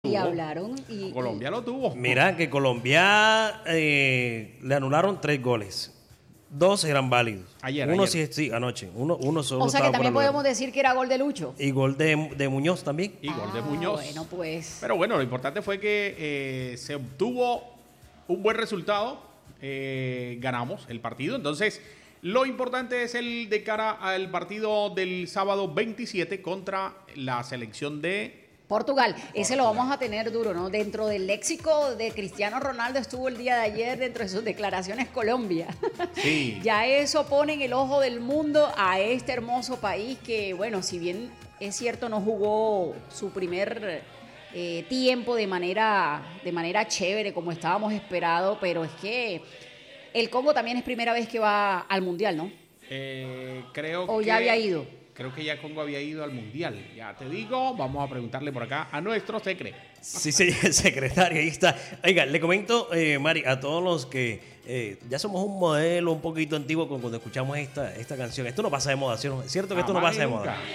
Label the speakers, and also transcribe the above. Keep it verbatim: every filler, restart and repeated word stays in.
Speaker 1: Y hablaron y
Speaker 2: Colombia lo tuvo.
Speaker 3: Mira que Colombia eh, le anularon tres goles. Dos eran válidos.
Speaker 2: Ayer,
Speaker 3: Uno
Speaker 2: ayer.
Speaker 3: sí, sí, anoche. Uno, uno solo
Speaker 1: o sea que
Speaker 3: estaba por
Speaker 1: también
Speaker 3: anular.
Speaker 1: podemos decir que era gol de Lucho.
Speaker 3: Y gol de, de Muñoz también.
Speaker 2: Y gol de
Speaker 1: Ah,
Speaker 2: Muñoz.
Speaker 1: Bueno, pues.
Speaker 2: Pero bueno, lo importante fue que eh, se obtuvo un buen resultado. Eh, ganamos el partido. Entonces, lo importante es el de cara al partido del sábado veintisiete contra la selección de...
Speaker 1: Portugal, ese lo vamos a tener duro, ¿no? Dentro del léxico de Cristiano Ronaldo estuvo el día de ayer dentro de sus declaraciones Colombia.
Speaker 2: Sí.
Speaker 1: Ya eso pone en el ojo del mundo a este hermoso país que, bueno, si bien es cierto no jugó su primer eh, tiempo de manera, de manera chévere como estábamos esperado, pero es que el Congo también es primera vez que va al Mundial, ¿no?
Speaker 2: Eh, creo
Speaker 1: ¿O
Speaker 2: que...
Speaker 1: ya había ido?
Speaker 2: Creo que ya Congo había ido al Mundial. Ya te digo, vamos a preguntarle por acá a nuestro secre.
Speaker 3: Sí, sí, secretario, ahí está. Oiga, le comento, eh, Mari, a todos los que eh, ya somos un modelo un poquito antiguo cuando escuchamos esta, esta canción. Esto no pasa de moda, ¿sí? ¿Es cierto que esto no
Speaker 2: Jamás
Speaker 3: pasa de
Speaker 2: y
Speaker 3: moda?
Speaker 2: nunca.